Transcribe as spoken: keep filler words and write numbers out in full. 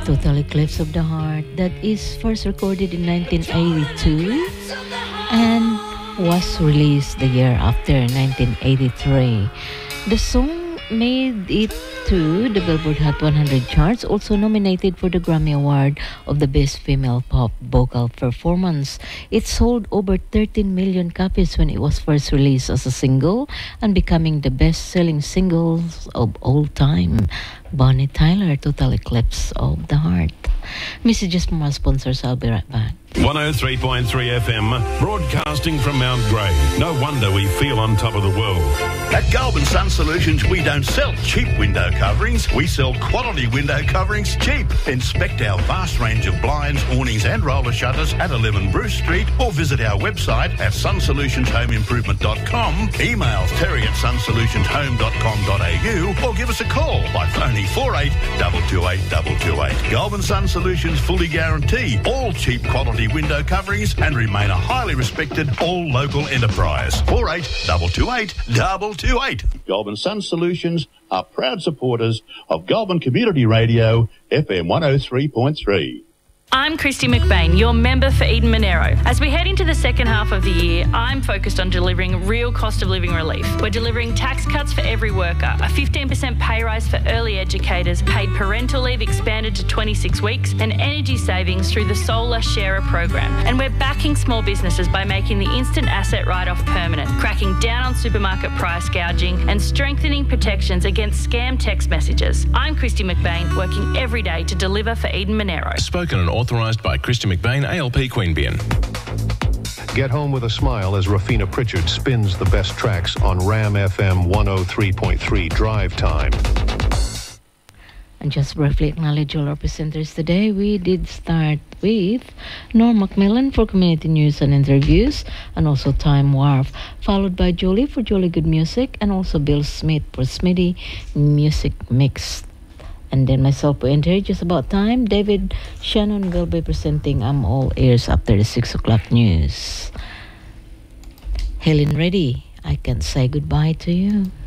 Total Eclipse of the Heart that is first recorded in nineteen eighty-two and was released the year after, nineteen eighty-three. The song made it to the Billboard Hot one hundred charts, also nominated for the Grammy Award of the Best Female Pop Vocal Performance. It sold over thirteen million copies when it was first released as a single and becoming the best-selling singles of all time. Bonnie Tyler, Total Eclipse of the Heart. Messages from our sponsors. I'll be right back. one oh three point three F M, broadcasting from Mount Grey. No wonder we feel on top of the world. At Goulburn Sun Solutions, we don't sell cheap window coverings. We sell quality window coverings cheap. Inspect our vast range of blinds, awnings and roller shutters at eleven Bruce Street or visit our website at sun solutions home improvement dot com. Email terry at sun solutions home dot com dot a u or give us a call by phoning four eight two two eight two two eight. Goulburn Sun Solutions fully guarantee all cheap quality window coverings and remain a highly respected all local enterprise. four eight two two eight two two eight. Goulburn Sun Solutions are proud supporters of Goulburn Community Radio, F M one oh three point three. I'm Christy McBain, your member for Eden Monero. As we head into the second half of the year, I'm focused on delivering real cost of living relief. We're delivering tax cuts for every worker, a fifteen percent pay rise for early educators, paid parental leave expanded to twenty-six weeks, and energy savings through the Solar Sharer program. And we're backing small businesses by making the instant asset write-off permanent, cracking down on supermarket price gouging, and strengthening protections against scam text messages. I'm Christy McBain, working every day to deliver for Eden Monero. Spoken and authorised by Christian McBain, A L P Queanbeyan. Get home with a smile as Rafina Pritchard spins the best tracks on Ram F M one oh three point three Drive Time. And just briefly acknowledge all our presenters today. We did start with Norm Macmillan for community news and interviews, and also Time Wharf, followed by Julie for Julie Good Music, and also Bill Smith for Smitty Music Mix. And then myself will enter just about time. David Shannon will be presenting I'm All Ears after the six o'clock news. Helen Reddy, I can say goodbye to you.